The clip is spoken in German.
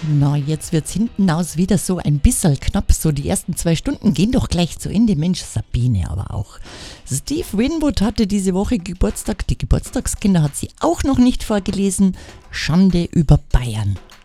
Na, jetzt wird's hinten aus wieder so ein bisschen knapp. So die ersten 2 Stunden gehen doch gleich zu Ende. Mensch, Sabine aber auch. Steve Winwood hatte diese Woche Geburtstag. Die Geburtstagskinder hat sie auch noch nicht vorgelesen. Schande über Bayern.